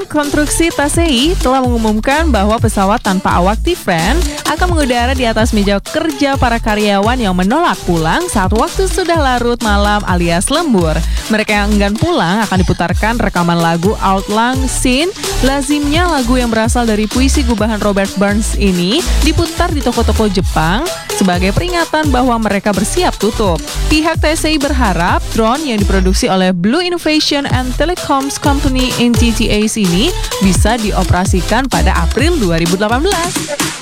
Perusahaan konstruksi TCI telah mengumumkan bahwa pesawat tanpa awak Tifren akan mengudara di atas meja kerja para karyawan yang menolak pulang saat waktu sudah larut malam alias lembur. Mereka yang enggan pulang akan diputarkan rekaman lagu Auld Lang Syne. Lazimnya lagu yang berasal dari puisi gubahan Robert Burns ini diputar di toko-toko Jepang sebagai peringatan bahwa mereka bersiap tutup. Pihak TCI berharap drone yang diproduksi oleh Blue Innovation and Telecoms Company NTTAs ini bisa dioperasikan pada April 2018.